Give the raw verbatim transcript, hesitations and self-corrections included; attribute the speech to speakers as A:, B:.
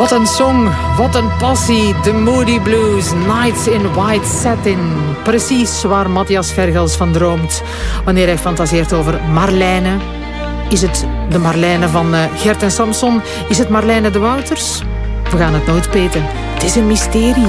A: Wat een song, wat een passie. The Moody Blues, Nights in White Satin. Precies waar Matthias Vergels van droomt wanneer hij fantaseert over Marlijne. Is het de Marlijne van Gert en Samson? Is het Marlijne de Wouters? We gaan het nooit weten. Het is een mysterie.